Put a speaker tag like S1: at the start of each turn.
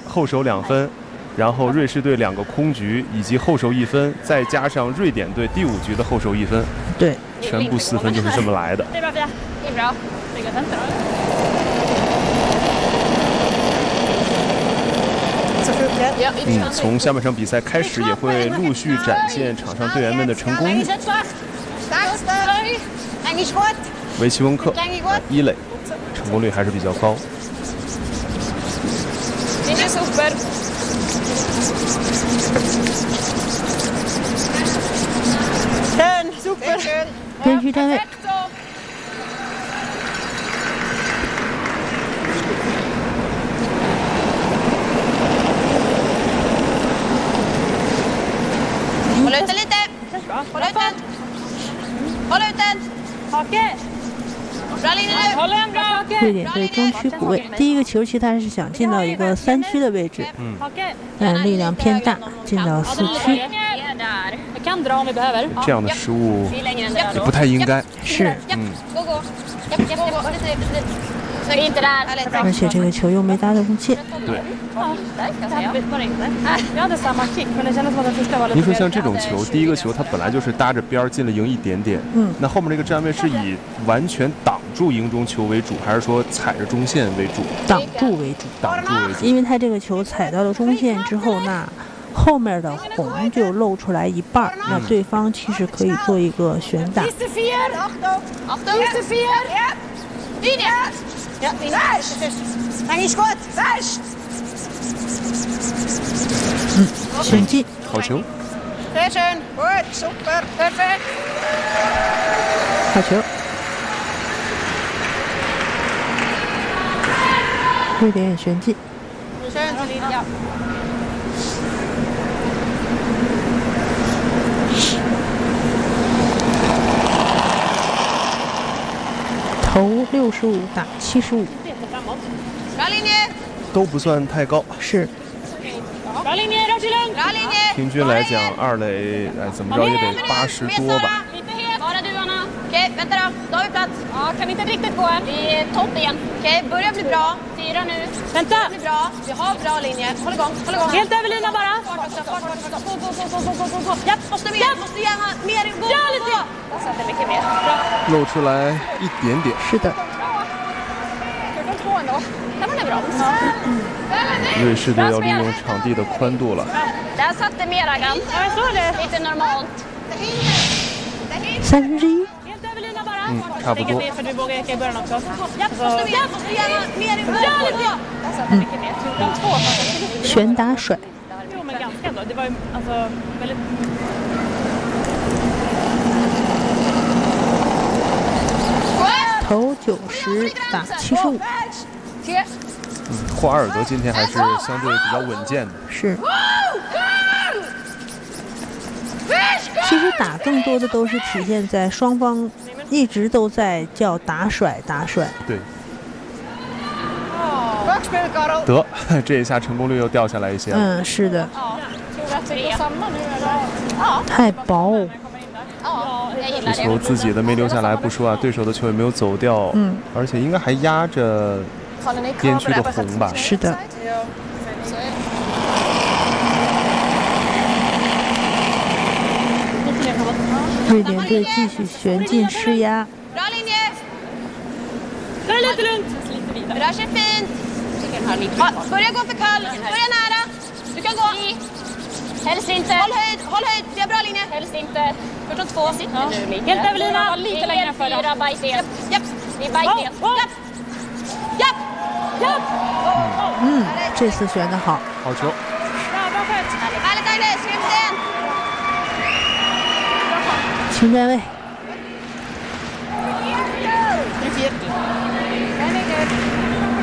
S1: 后手2分，然后瑞士队2个空局以及后手1分，再加上瑞典队第5局的后手1分，
S2: 对，
S1: 全部4分就是这么来的。从下半场比赛开始，也会陆续展现场上队员们的成功率。维奇温克1垒，成功率还是比较高。
S2: 边区站位。
S3: Håll ut den lite. Håll ut den. Håll ut den. Hake. Bra linje nu. Håll den bra.
S2: 瑞典队中区补位，第一个球其实他是想进到一个3区的位置，但力量偏大，进到4区。
S1: 这样的失误也不太应该。
S2: 是。而且这个球又没搭得进。
S1: 对。您说像这种球，第一个球它本来就是搭着边进了赢1点点，那后面这个站位是以完全挡住赢中球为主，还是说踩着中线为主？
S2: 挡住为主，
S1: 挡住为主。
S2: 因为他这个球踩到了中线之后，那后面的红就露出来一半，那对方其实可以做一个旋打。旋进，
S1: 好球！
S2: 好球！瑞典也旋进。投65打75，
S1: 都不算太高。
S2: 是。
S1: 平均来讲，2垒怎么着也得80多吧。
S3: Okej, vänta då. Då har vi plats. Ja, kan inte riktigt gå än. Vi är topp igen. Okej, börjar bli bra. 4 nu. Vänta. Börjar bli bra. Vi har bra linje. Håll igång, håll igång. Helt över linan bara. Gå. Japp, måste mer. Måste gärna mer. Gå. Ja, lite. Jag satte mycket mer. Bra.
S1: 露出来一点点。
S2: 是的。
S3: 14-2 ändå. Där var det bra.
S1: 瑞士队要利用场地的宽度了。
S3: Där satte Meragan. Ja, jag såg det. Lite normalt.
S2: 1/3。
S1: 差不多。
S2: 旋打甩。投90打75。
S1: 霍尔德今天还是相对比较稳健的。
S2: 是。其实打更多的都是体现在双方一直都在叫打甩打甩。
S1: 对。得，这一下成功率又掉下来一些了。
S2: 是的。太薄。
S1: 这球自己的没留下来不说啊，对手的球也没有走掉。而且应该还压着边区的红吧。
S2: 是的。瑞典队继续旋进施压。
S3: Rör sig fint. Börja gå för kall. Börja nära. Du kan gå. Helst inte. Håll höjd. Vi har bra linje. Helst inte. 14-2. Sitter nu lite. Helt över linan. Lite längre för 4 bajsben. Japp. Det är bajsben. Japp. Japp. Japp.
S2: 这次旋得好。
S1: 好球。
S3: Härligt Agnes. Skriv den.
S2: 请站位。